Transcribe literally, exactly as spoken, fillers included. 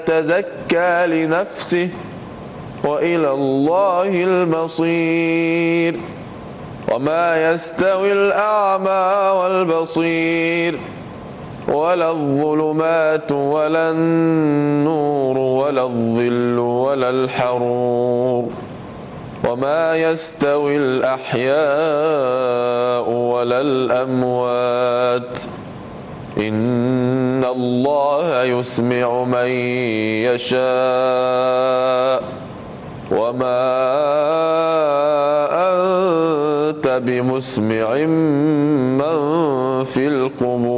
تزكى لنفسه وإلى الله المصير. وما يستوي الأعمى والبصير ولا الظلمات ولا النور ولا الظل ولا الحرور. وما يستوي الأحياء ولا الأموات. إن الله يسمع من يشاء وما أنت بمسمع من في القبور.